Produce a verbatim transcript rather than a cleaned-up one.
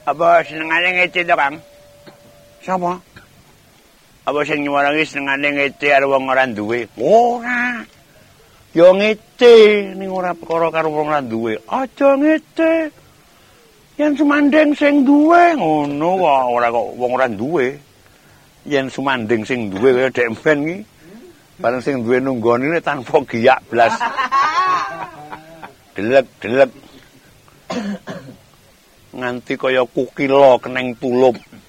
Apa senengane ngece to, Kang? Sapa? Apa sing nyuwarangi senengane ngece karo wong ora duwe? Ora. Ya ngece ning ora perkara karo wong ora duwe. Aja ngece. Yen sumanding sing duwe ngono kok ora kok wong ora duwe. Yen sumanding sing duwe kaya Dek Ben iki. Bareng sing duwe nunggoni tanpa giyak blas. Delek-delek. Nganti kaya kukila keneng tulup.